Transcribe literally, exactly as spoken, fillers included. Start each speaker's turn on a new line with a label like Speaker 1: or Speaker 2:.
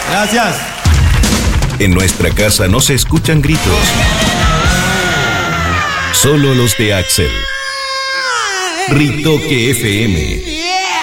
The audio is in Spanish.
Speaker 1: Gracias.
Speaker 2: En nuestra casa no se escuchan gritos. Solo los de Axel. Ritoque F M.